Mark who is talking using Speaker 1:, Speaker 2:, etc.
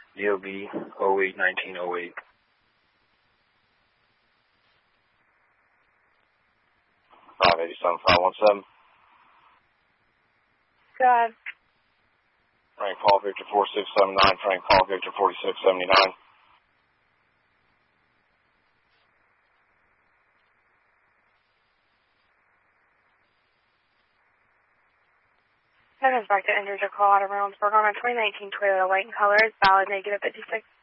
Speaker 1: DOB 08-1908.
Speaker 2: 587-517.
Speaker 3: Go ahead.
Speaker 2: Frank Paul Victor 4679, Frank Paul Victor 4679.
Speaker 3: That is back to Andrew Colorado Reynoldsburg on a 2019 Toyota white in color. It's valid, -56.